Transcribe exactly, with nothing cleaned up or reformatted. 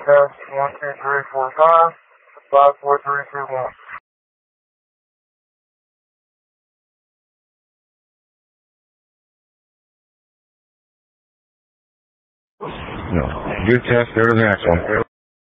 test one two three four five, five four three two one. No. Good test. Go to the next one.